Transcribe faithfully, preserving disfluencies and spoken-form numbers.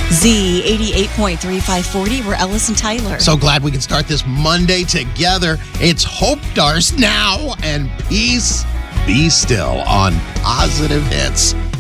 Z eighty-eight point three five forty. We're Ellis and Tyler. So glad we can start this Monday together. It's Hope Dars now and Peace Be Still on Positive Hits.